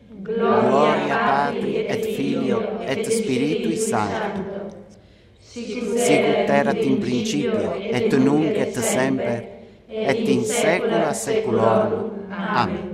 Gloria Patri et Filio et Spiritui Sancto. Sicut erat in principio, et nunc et semper, et in saecula saeculorum. Amen.